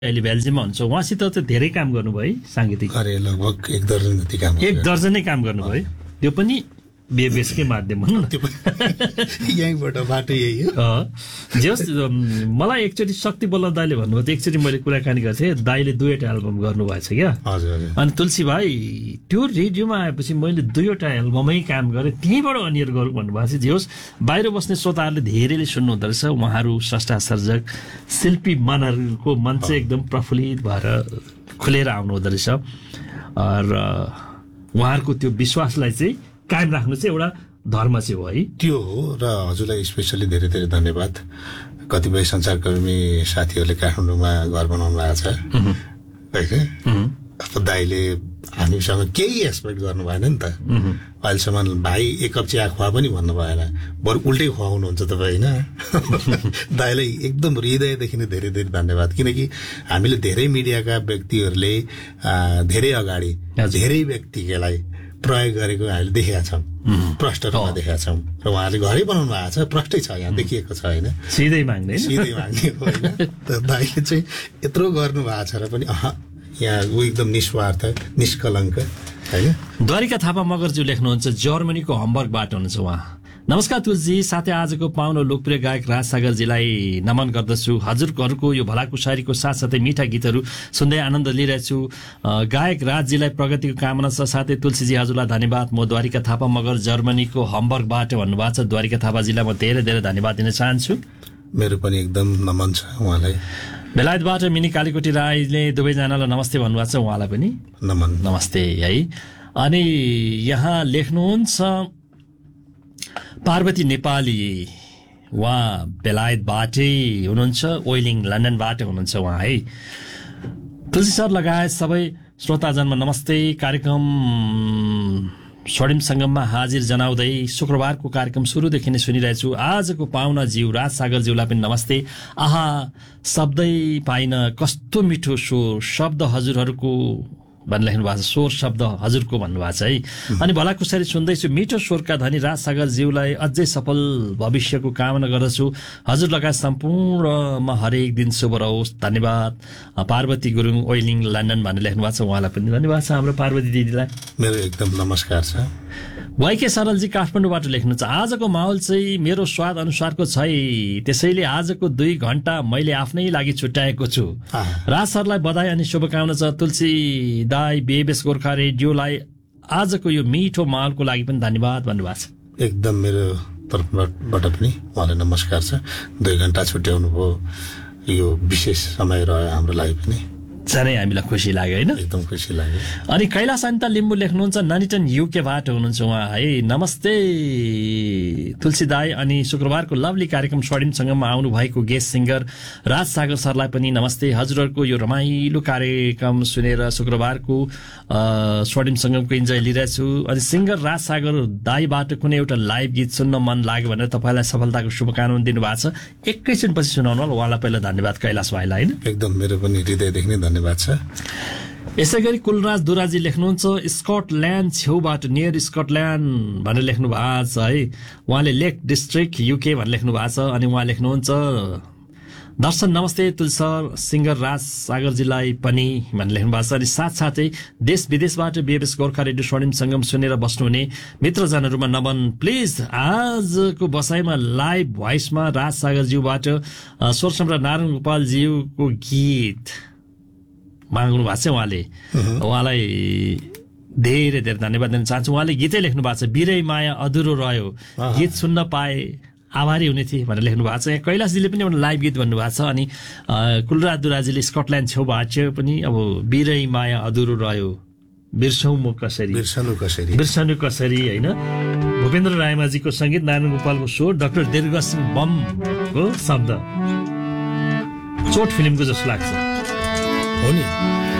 अहिले बेल्जियममा हुन्छ उहाँसित चाहिँ धेरै काम गर्नुभयो सांगीतिक अरे लगभग 1 दर्जन जति काम 1 दर्जनै काम गर्नुभयो त्यो पनि बेबेसकै माध्यम भनौँ न यहीँबाट बाटो यही हो जे होस् मलाई एकचोटि शक्ति बल्ल दाइले भन्नुभयो थियो एकचोटि मैले कुराकानी गर्थेँ दाइले 2वटा एल्बम गर्नुभएछ क्या हजुर अनि तुलसी भाइ त्यो रेडियोमा आएपछि मैले 2वटा एल्बमै काम गरेँ त्यहीँबाट अनियर गरौँ भन्नुभएको छ जे होस् बाहिर बस्ने श्रोताहरूले धेरैले सुन्नुहुँदो रहेछ उहाँहरू स्रष्टा सर्जक शिल्पी मनहरूको मन चाहिँ एकदम प्रफुल्लित भएर खुलेर आउनुहुँदो रहेछ र उहाँहरूको त्यो विश्वासलाई चाहिँ कायम राख्नु चाहिँ एउटा धर्म चाहिँ हो है त्यो हो र हजुरलाई स्पेसली धेरै धेरै धन्यवाद कतिपय संचारकर्मी साथीहरूले काठमाडौँमा घर बनाउनु भएको छ अब दाइले हामीसँग केही एक्सपेक्ट गर्नु भएन नि त अहिलेसम्म भाइ 1 कप चिया खुवा पनि भन्नु भएन बरु उल्टै खुवाउनुहुन्छ तपाईँ होइन दाइलाई एकदम हृदयदेखि नै धेरै धेरै धन्यवाद किनकि हामीले धेरै मिडियाका व्यक्तिहरूले धेरै अगाडि धेरै व्यक्तिलाई प्रयोग गरेको हामीले देखेका छौँ प्रष्ट रूपमा देखेका छौँ र उहाँले घरै बनाउनु भएको छ प्रष्टै छ यहाँ देखिएको छ होइन सिधै माग्ने होइन त दाइले चाहिँ यत्रो गर्नु भएको छ र पनि यहाँ एकदम निस्वार्थ निष्कलङ्क होइन द्वारिका थापा मगरज्यू लेख्नुहुन्छ जर्मनीको हम्बर्गबाट हुनुहुन्छ उहाँ नमस्कार तुलसी साथै आजको पाउनो लोकप्रिय गायक राजसागरजीलाई नमन गर्दछु हजुरहरूको यो भलाकुसारीको साथसाथै मिठा गीतहरू सुन्दै आनन्द लिइरहेछु गायक राजजीलाई प्रगतिको कामना छ साथै तुलसीजी हजुरलाई धन्यवाद म द्वारिका थापा मगर जर्मनीको हम्बर्गबाट भन्नुभएको छ द्वारिका थापाजीलाई म धेरै धेरै धन्यवाद दिन चाहन्छु मेरो पनि एकदम नमन छ उहाँलाई बेलायतबाट मिनी कालीकोटी राईले दुवैजनालाई नमस्ते भन्नुभएको छ उहाँलाई पनि नमन नमस्ते है अनि यहाँ लेख्नुहुन्छ पार्वती नेपाली उहाँ बेलायतबाटै हुनुहुन्छ ओइलिङ लन्डनबाट हुनुहुन्छ उहाँ है तुलसी सर लगायत सबै श्रोताजनमा नमस्ते कार्यक्रम स्वर्णिम संगममा हाजिर जनाउँदै शुक्रबारको कार्यक्रम सुरुदेखि नै सुनिरहेछु आजको पाहुना ज्यू राजसागरज्यूलाई पनि नमस्ते आहा शब्दै पाइन कस्तो मिठो स्वर शब्द हजुरहरूको भन्नु लेख्नु भएको छ स्वर शब्द हजुरको भन्नुभएको छ है अनि भलाकुसारी सुन्दैछु मिठो स्वरका धनी राजसागरज्यूलाई अझै सफल भविष्यको कामना गर्दछु हजुर लगायत सम्पूर्णमा हरेक दिन शुभ रहोस् धन्यवाद पार्वती गुरुङ ओइलिङ लन्डन भनेर लेख्नु भएको छ उहाँलाई पनि धन्यवाद छ हाम्रो पार्वती दिदीलाई मेरो एकदम नमस्कार छ वाइके सरलजी काठमाडौँबाट लेख्नुहुन्छ आजको माहौल चाहिँ मेरो स्वाद अनुसारको छै त्यसैले आजको 2 घण्टा मैले आफ्नै लागि छुट्याएको छु राज सरलाई बधाई अनि शुभकामना छ तुलसी दाई बेबेस गोर्खा रेडियोलाई आजको यो मिठो माहौलको लागि पनि धन्यवाद भन्नुभएको छ एकदम मेरो तर्फबाट पनि उहाँलाई नमस्कार छ 2 घण्टा छुट्याउनु भयो यो विशेष समय रह्यो हाम्रो लागि पनि साह्रै हामीलाई खुसी लाग्यो होइन एकदम खुसी लाग्यो अनि कैलाश अनिता लिम्बू लेख्नुहुन्छ ननिटन युकेबाट हुनुहुन्छ उहाँ है नमस्ते तुलसी दाई अनि शुक्रबारको लभली कार्यक्रम स्वर्णिम संगममा आउनु भएको गेस्ट सिंगर राजसागर सरलाई पनि नमस्ते हजुरहरूको यो रमाइलो कार्यक्रम सुनेर शुक्रबारको स्वर्णिम संगमको इन्जोय लिइरहेछु अनि सिंगर राजसागर दाईबाट कुनै एउटा लाइभ गीत सुन्न मन लाग्यो भनेर तपाईँलाई सफलताको शुभकामना दिनुभएको छ एकैछिनपछि सुनाउनु होला उहाँलाई पहिला धन्यवाद कैलाश भाइलाई होइन एकदम मेरो पनि हृदयदेखि नै धन्यवाद छ यसै गरी कुलराज दुराजी लेख्नुहुन्छ स्कटल्यान्ड छेउबाट नियर स्कटल्यान्ड भनेर लेख्नु भएको छ है उहाँले लेक डिस्ट्रिक्ट युके भनेर लेख्नु भएको छ अनि उहाँ लेख्नुहुन्छ दर्शन नमस्ते तुलसी सर सिंगर राज सागरजीलाई पनि भनेर लेख्नु भएको छ अनि साथसाथै देश विदेशबाट बेबेस गोर्खा रेडियो स्वर्णिम संगम सुनेर बस्नुहुने मित्रजनहरूमा नमन प्लिज आजको बसाइमा लाइभ भोइसमा राज सागरज्यूबाट स्वर सम्राट नारायण गोपालज्यूको गीत माग्नु भएको छ उहाँलाई धेरै धेरै धन्यवाद दिन चाहन्छु उहाँले गीतै लेख्नु भएको छ बिरै माया अधुरो रह्यो गीत सुन्न पाए आभारी हुने थिए भनेर लेख्नु भएको छ यहाँ कैलाशजीले पनि एउटा लाइभ गीत भन्नुभएको छ अनि कुलराज दुराजीले स्कटल्यान्ड छेउबाट पनि अब बिरै माया अधुरो रह्यो बिर्सनु कसरी होइन भूपेन्द्र रायमाझीको संगीत नारायण गोपालको स्वर डाक्टर दीर्घसिंह बमको शब्द चोट फिल्मको जस्तो लाग्छ हो नि